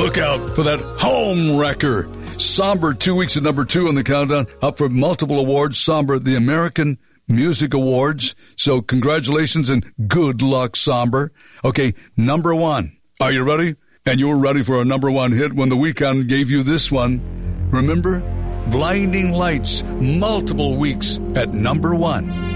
look out for that home wrecker. Somber, 2 weeks at number 2 on the countdown, up for multiple awards. Somber, the American Music Awards. So congratulations and good luck, Somber. Okay, number 1. Are you ready? And you were ready for a number 1 hit when The Weeknd gave you this one. Remember? Blinding Lights, multiple weeks at number 1.